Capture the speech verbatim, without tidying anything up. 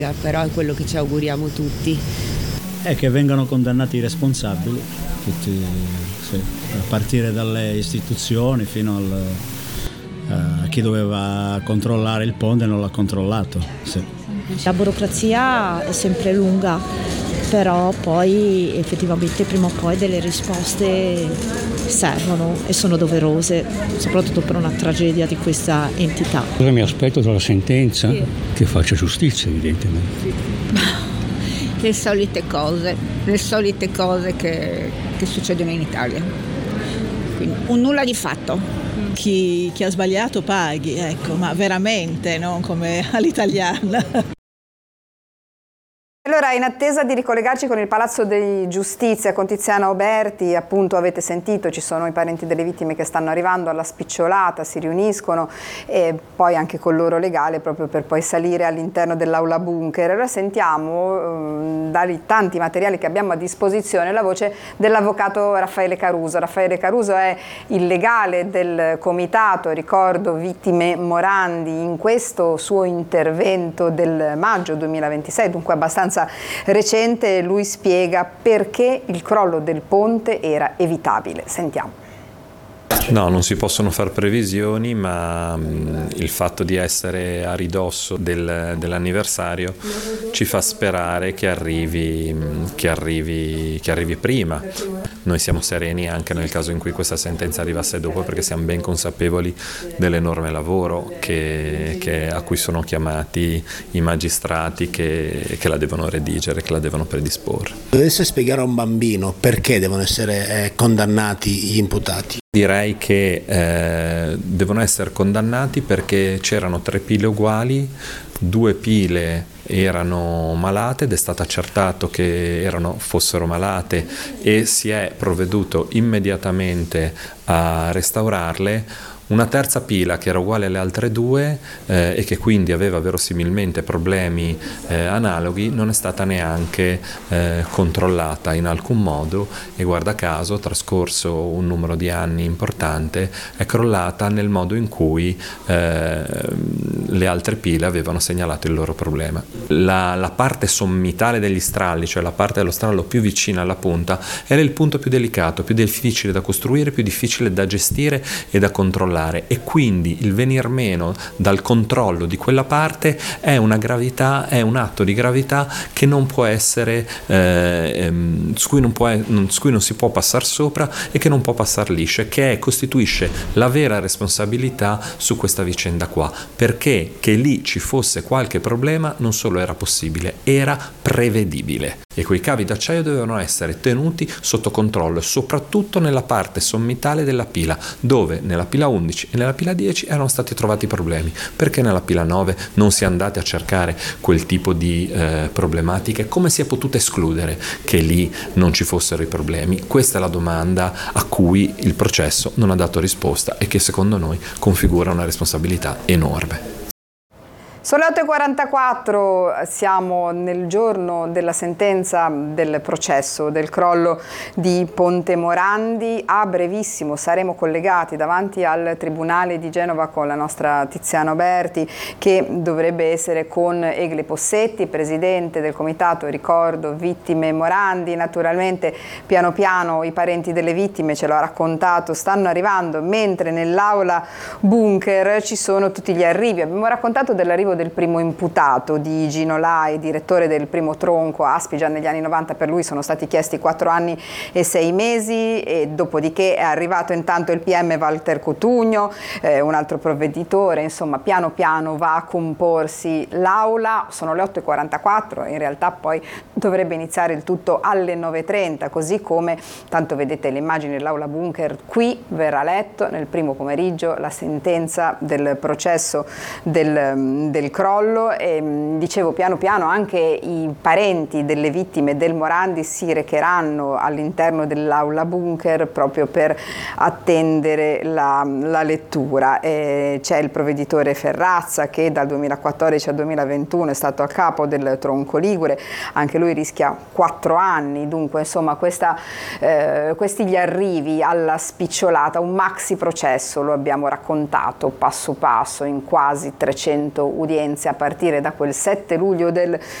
Però è quello che ci auguriamo tutti. È che vengano condannati i responsabili, tutti, sì, a partire dalle istituzioni fino al, a chi doveva controllare il ponte e non l'ha controllato. Sì. La burocrazia è sempre lunga, però poi effettivamente prima o poi delle risposte servono e sono doverose, soprattutto per una tragedia di questa entità. Cosa mi aspetto dalla sentenza? Sì. Che faccia giustizia, evidentemente. Sì. Le solite cose, le solite cose che, che succedono in Italia. Quindi un nulla di fatto. Chi, chi ha sbagliato paghi, ecco, ma veramente, non come all'italiana. Allora, in attesa di ricollegarci con il Palazzo di Giustizia, con Tiziana Oberti, appunto avete sentito, ci sono i parenti delle vittime che stanno arrivando alla spicciolata, si riuniscono e poi anche col loro legale proprio per poi salire all'interno dell'aula bunker. Ora sentiamo eh, dai tanti materiali che abbiamo a disposizione la voce dell'avvocato Raffaele Caruso. Raffaele Caruso è il legale del comitato Ricordo Vittime Morandi. In questo suo intervento del maggio duemilaventisei, dunque abbastanza recente, lui spiega perché il crollo del ponte era evitabile. Sentiamo. No, non si possono fare previsioni, ma mh, il fatto di essere a ridosso del, dell'anniversario ci fa sperare che arrivi, mh, che arrivi, che arrivi prima. Noi siamo sereni anche nel caso in cui questa sentenza arrivasse dopo, perché siamo ben consapevoli dell'enorme lavoro che, che, a cui sono chiamati i magistrati che, che la devono redigere, che la devono predisporre. Dovesse spiegare a un bambino perché devono essere eh, condannati gli imputati? Direi che eh, devono essere condannati perché c'erano tre pile uguali, due pile erano malate ed è stato accertato che erano, fossero malate e si è provveduto immediatamente a restaurarle. Una terza pila che era uguale alle altre due eh, e che quindi aveva verosimilmente problemi eh, analoghi non è stata neanche eh, controllata in alcun modo e guarda caso, trascorso un numero di anni importante, è crollata nel modo in cui eh, le altre pile avevano segnalato il loro problema. La, la parte sommitale degli stralli, cioè la parte dello strallo più vicina alla punta, era il punto più delicato, più difficile da costruire, più difficile da gestire e da controllare. E quindi il venir meno dal controllo di quella parte è una gravità, è un atto di gravità che non può essere, eh, su, cui non può, su cui non si può passare sopra e che non può passare liscio, e che è, costituisce la vera responsabilità su questa vicenda qua, perché che lì ci fosse qualche problema non solo era possibile, era prevedibile. E quei cavi d'acciaio dovevano essere tenuti sotto controllo e soprattutto nella parte sommitale della pila, dove nella pila undici e nella pila dieci erano stati trovati problemi. Perché nella pila nove non si è andati a cercare quel tipo di eh, problematiche? Come si è potuto escludere che lì non ci fossero i problemi? Questa è la domanda a cui il processo non ha dato risposta e che secondo noi configura una responsabilità enorme. Sono le otto e quarantaquattro, siamo nel giorno della sentenza del processo del crollo di Ponte Morandi. A brevissimo saremo collegati davanti al Tribunale di Genova con la nostra Tiziana Oberti, che dovrebbe essere con Egle Possetti, presidente del comitato Ricordo Vittime Morandi. Naturalmente piano piano i parenti delle vittime, ce l'ha raccontato, stanno arrivando, mentre nell'aula bunker ci sono tutti gli arrivi. Abbiamo raccontato dell'arrivo del primo imputato di Gino Lai, direttore del primo tronco Aspigia negli anni novanta. Per lui sono stati chiesti quattro anni e sei mesi e dopodiché è arrivato intanto il P M Walter Cotugno, eh, un altro provveditore. Insomma, piano piano va a comporsi l'aula. Sono le otto e quarantaquattro, in realtà poi dovrebbe iniziare il tutto alle nove e trenta, così come, tanto vedete le immagini dell'aula bunker, qui verrà letto nel primo pomeriggio la sentenza del processo del, del crollo. E dicevo, piano piano anche i parenti delle vittime del Morandi si recheranno all'interno dell'aula bunker proprio per attendere la, la lettura. E c'è il provveditore Ferrazza, che dal duemilaquattordici al duemilaventuno è stato a capo del tronco ligure, anche lui rischia quattro anni. Dunque insomma questa, eh, questi gli arrivi alla spicciolata, un maxi processo, lo abbiamo raccontato passo passo in quasi trecento udienze udienze a partire da quel sette luglio del